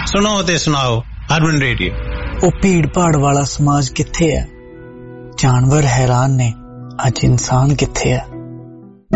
सुनो ते सुनाओ अर्बन रेडियो। ਉਹ ਭੀੜ ਭਾੜ ਵਾਲਾ ਸਮਾਜ ਕਿੱਥੇ ਹੈ? ਜਾਨਵਰ ਹੈਰਾਨ ਨੇ, ਅੱਜ ਇਨਸਾਨ ਕਿੱਥੇ ਹੈ?